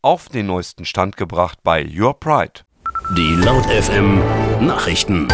auf den neuesten Stand gebracht bei Your Pride. Die Laut FM Nachrichten.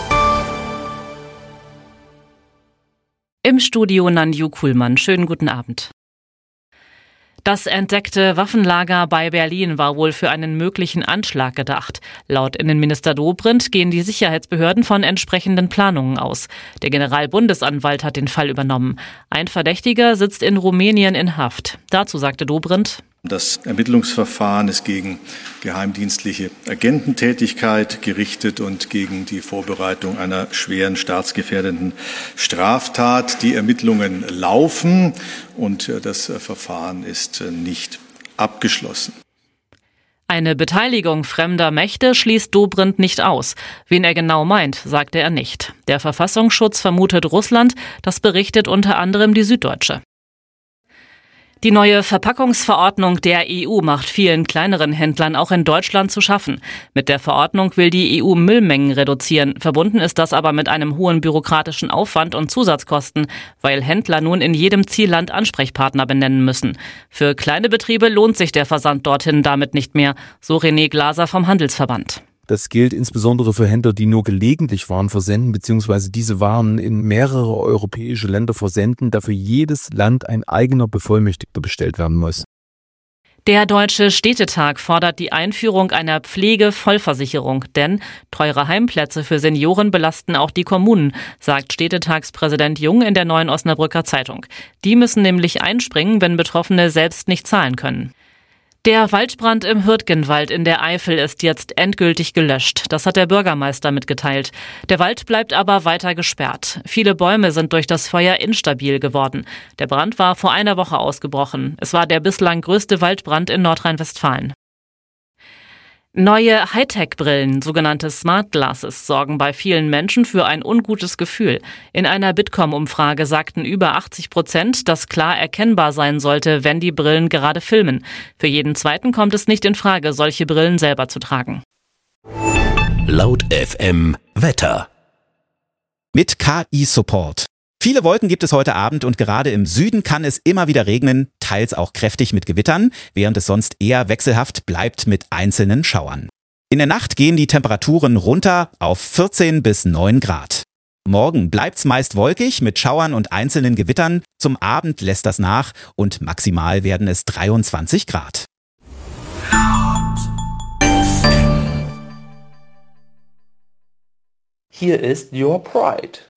Im Studio Nanju Kuhlmann. Schönen guten Abend. Das entdeckte Waffenlager bei Berlin war wohl für einen möglichen Anschlag gedacht. Laut Innenminister Dobrindt gehen die Sicherheitsbehörden von entsprechenden Planungen aus. Der Generalbundesanwalt hat den Fall übernommen. Ein Verdächtiger sitzt in Rumänien in Haft. Dazu sagte Dobrindt: Das Ermittlungsverfahren ist gegen geheimdienstliche Agententätigkeit gerichtet und gegen die Vorbereitung einer schweren staatsgefährdenden Straftat. Die Ermittlungen laufen und das Verfahren ist nicht abgeschlossen. Eine Beteiligung fremder Mächte schließt Dobrindt nicht aus. Wen er genau meint, sagte er nicht. Der Verfassungsschutz vermutet Russland, das berichtet unter anderem die Süddeutsche. Die neue Verpackungsverordnung der EU macht vielen kleineren Händlern auch in Deutschland zu schaffen. Mit der Verordnung will die EU Müllmengen reduzieren. Verbunden ist das aber mit einem hohen bürokratischen Aufwand und Zusatzkosten, weil Händler nun in jedem Zielland Ansprechpartner benennen müssen. Für kleine Betriebe lohnt sich der Versand dorthin damit nicht mehr, so René Glaser vom Handelsverband. Das gilt insbesondere für Händler, die nur gelegentlich Waren versenden bzw. diese Waren in mehrere europäische Länder versenden, da für jedes Land ein eigener Bevollmächtigter bestellt werden muss. Der Deutsche Städtetag fordert die Einführung einer Pflegevollversicherung, denn teure Heimplätze für Senioren belasten auch die Kommunen, sagt Städtetagspräsident Jung in der Neuen Osnabrücker Zeitung. Die müssen nämlich einspringen, wenn Betroffene selbst nicht zahlen können. Der Waldbrand im Hürtgenwald in der Eifel ist jetzt endgültig gelöscht. Das hat der Bürgermeister mitgeteilt. Der Wald bleibt aber weiter gesperrt. Viele Bäume sind durch das Feuer instabil geworden. Der Brand war vor einer Woche ausgebrochen. Es war der bislang größte Waldbrand in Nordrhein-Westfalen. Neue Hightech-Brillen, sogenannte Smart Glasses, sorgen bei vielen Menschen für ein ungutes Gefühl. In einer Bitkom-Umfrage sagten über 80%, dass klar erkennbar sein sollte, wenn die Brillen gerade filmen. Für jeden Zweiten kommt es nicht in Frage, solche Brillen selber zu tragen. Laut FM Wetter. Mit KI-Support. Viele Wolken gibt es heute Abend und gerade im Süden kann es immer wieder regnen, teils auch kräftig mit Gewittern, während es sonst eher wechselhaft bleibt mit einzelnen Schauern. In der Nacht gehen die Temperaturen runter auf 14 bis 9 Grad. Morgen bleibt's meist wolkig mit Schauern und einzelnen Gewittern. Zum Abend lässt das nach und maximal werden es 23 Grad. Hier ist Your Pride.